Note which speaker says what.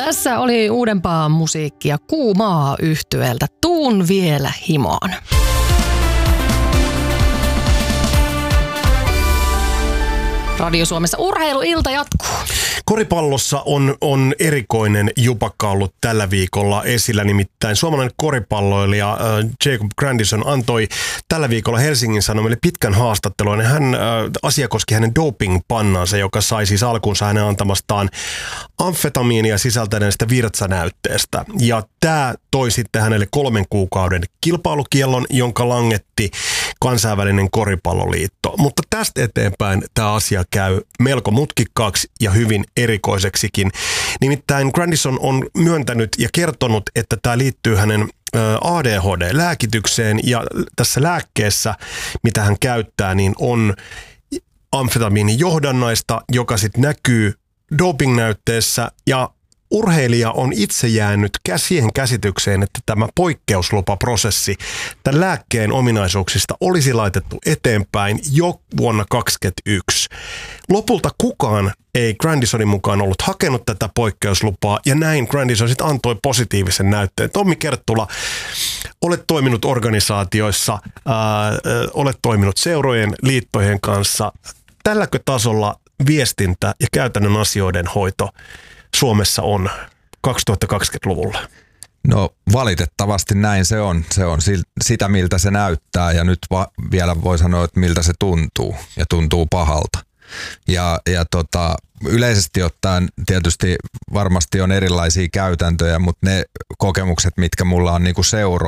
Speaker 1: Tässä oli uudempaa musiikkia Kuumaa -yhtyeeltä Tuun vielä himoon. Radio Suomessa urheiluilta jatkuu.
Speaker 2: Koripallossa on erikoinen jupakka ollut tällä viikolla esillä, nimittäin suomalainen koripalloilija Jacob Grandison antoi tällä viikolla Helsingin Sanomille pitkän haastattelun. Asia koski hänen doping-pannaansa, joka sai siis alkuunsa hänen antamastaan amfetamiinia sisältäneestä virtsanäytteestä. Ja tämä toi sitten hänelle 3 kuukauden kilpailukiellon, jonka langetti kansainvälinen koripalloliitto. Mutta tästä eteenpäin tämä asia käy melko mutkikkaaksi ja hyvin erikoiseksikin. Nimittäin Grandison on myöntänyt ja kertonut, että tämä liittyy hänen ADHD-lääkitykseen, ja tässä lääkkeessä, mitä hän käyttää, niin on amfetamiinijohdannaista, joka sitten näkyy dopingnäytteessä, ja urheilija on itse jäänyt siihen käsitykseen, että tämä poikkeuslupaprosessi tämän lääkkeen ominaisuuksista olisi laitettu eteenpäin jo vuonna 2021. Lopulta kukaan ei Grandisonin mukaan ollut hakenut tätä poikkeuslupaa, ja näin Grandison sitten antoi positiivisen näytteen. Tommi Kerttula, olet toiminut organisaatioissa, olet toiminut seurojen, liittojen kanssa. Tälläkö tasolla viestintä ja käytännön asioiden hoito Suomessa on 2020-luvulla?
Speaker 3: No valitettavasti näin se on. Se on sitä, miltä se näyttää, ja nyt vielä voi sanoa, että miltä se tuntuu, ja tuntuu pahalta. Ja yleisesti ottaen tietysti varmasti on erilaisia käytäntöjä, mutta ne kokemukset, mitkä mulla on niinku